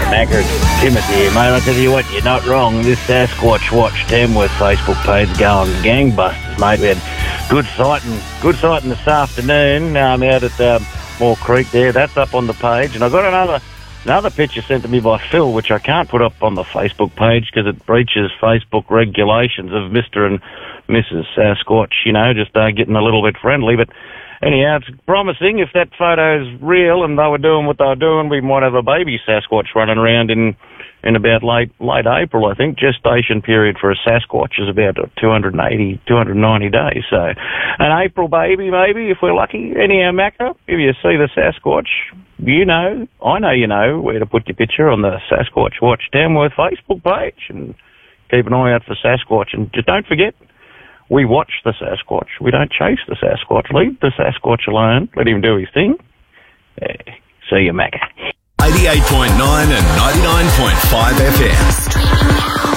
Macca, Timothy here, mate. I tell you what, you're not wrong. This Sasquatch Watch Tamworth Facebook page is going gangbusters, mate. We had good sighting this afternoon out at Moore Creek there. That's up on the page. And I got another picture sent to me by Phil, which I can't put up on the Facebook page because it breaches Facebook regulations of Mr. and Mrs. Sasquatch, just getting a little bit friendly. But anyhow, it's promising. If that photo's real and they were doing what they were doing, we might have a baby Sasquatch running around in about late April, I think. Gestation period for a Sasquatch is about 280, 290 days. So an April baby, maybe, if we're lucky. Anyhow, Macca, if you see the Sasquatch, I know you know where to put your picture on the Sasquatch Watch Tamworth Facebook page, and keep an eye out for Sasquatch. And just don't forget, we watch the Sasquatch. We don't chase the Sasquatch. Leave the Sasquatch alone. Let him do his thing. See you, Macca. 88.9 and 99.5 FM.